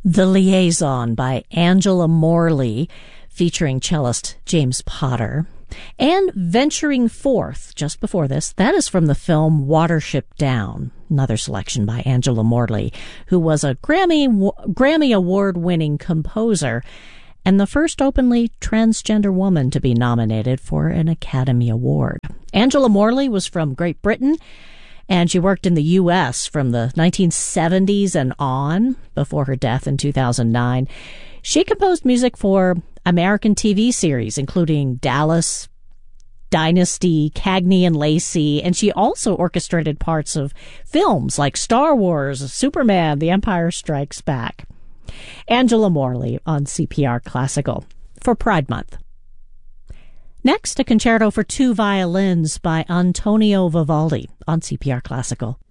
The Liaison by Angela Morley, featuring cellist James Potter. And Venturing Forth, just before this, that is from the film Watership Down, another selection by Angela Morley, who was a Grammy Award-winning composer and the first openly transgender woman to be nominated for an Academy Award. Angela Morley was from Great Britain, and she worked in the U.S. from the 1970s and on, before her death in 2009. She composed music for American TV series, including Dallas, Dynasty, Cagney and Lacey, and she also orchestrated parts of films like Star Wars, Superman, The Empire Strikes Back. Angela Morley on CPR Classical for Pride Month. Next, a concerto for two violins by Antonio Vivaldi on CPR Classical.